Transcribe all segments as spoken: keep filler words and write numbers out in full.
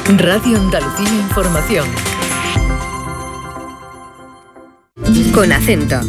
Radio Andalucía Información. Con acento.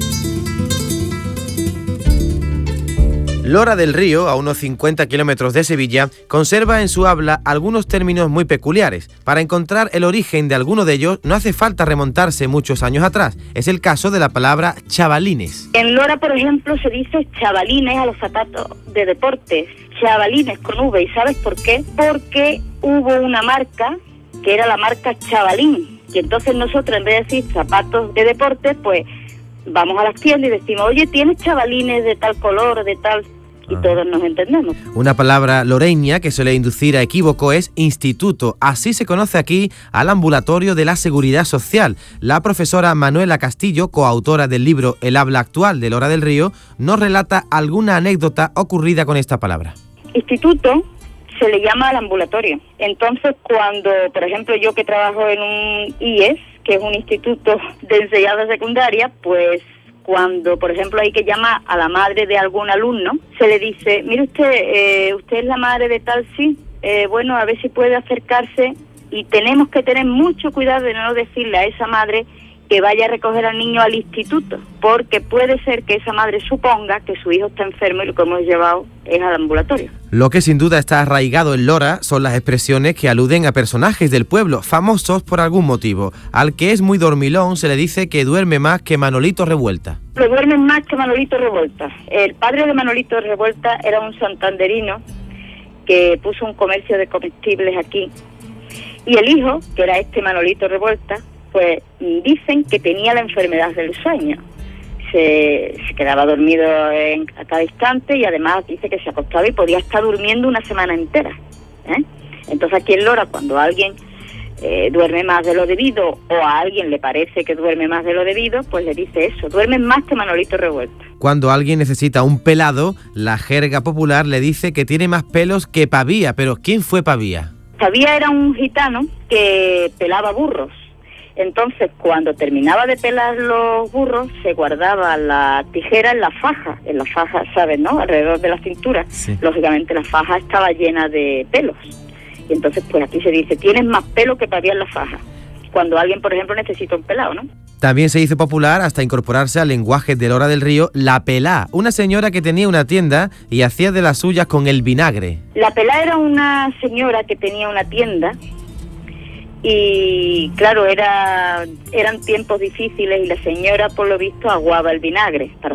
Lora del Río, a unos cincuenta kilómetros de Sevilla, conserva en su habla algunos términos muy peculiares. Para encontrar el origen de alguno de ellos no hace falta remontarse muchos años atrás. Es el caso de la palabra chavalines. En Lora, por ejemplo, se dice chavalines a los zapatos de deportes. Chavalines con V. ¿Y sabes por qué? Porque hubo una marca que era la marca Chavalín. Y entonces nosotros, en vez de decir zapatos de deporte, pues vamos a las tiendas y decimos, oye, ¿tienes chavalines de tal color o de tal...? Y ah. todos nos entendemos. Una palabra loreña que suele inducir a equívoco es instituto. Así se conoce aquí al ambulatorio de la Seguridad Social. La profesora Manuela Castillo, coautora del libro El habla actual de Lora del Río, nos relata alguna anécdota ocurrida con esta palabra. Instituto se le llama al ambulatorio. Entonces, cuando, por ejemplo, yo que trabajo en un I E S, que es un instituto de enseñanza secundaria, pues cuando, por ejemplo, hay que llamar a la madre de algún alumno, se le dice, mire usted, eh, usted es la madre de tal, sí, eh, bueno, a ver si puede acercarse, y tenemos que tener mucho cuidado de no decirle a esa madre que vaya a recoger al niño al instituto, porque puede ser que esa madre suponga que su hijo está enfermo y lo que hemos llevado es al ambulatorio. Lo que sin duda está arraigado en Lora son las expresiones que aluden a personajes del pueblo, famosos por algún motivo. Al que es muy dormilón se le dice que duerme más que Manolito Revuelta. Lo duermen más que Manolito Revuelta. El padre de Manolito Revuelta era un santanderino que puso un comercio de comestibles aquí. Y el hijo, que era este Manolito Revuelta, pues dicen que tenía la enfermedad del sueño. Se, se quedaba dormido en, a cada instante, y además dice que se acostaba y podía estar durmiendo una semana entera, ¿eh? Entonces aquí en Lora, cuando alguien eh, duerme más de lo debido, o a alguien le parece que duerme más de lo debido, pues le dice eso, duerme más que Manolito Revuelta. Cuando alguien necesita un pelado, la jerga popular le dice que tiene más pelos que Pavía. Pero ¿quién fue Pavía? Pavía era un gitano que pelaba burros. Entonces, cuando terminaba de pelar los burros, se guardaba la tijera en la faja, en la faja, ¿sabes, no?, alrededor de la cintura. Sí. Lógicamente, la faja estaba llena de pelos. Y entonces, pues aquí se dice, tienes más pelo que Pavía en la faja. Cuando alguien, por ejemplo, necesita un pelado, ¿no? También se hizo popular, hasta incorporarse al lenguaje de Lora del Río, la pelá, una señora que tenía una tienda y hacía de las suyas con el vinagre. La pelá era una señora que tenía una tienda. Y claro, era eran tiempos difíciles y la señora, por lo visto, aguaba el vinagre para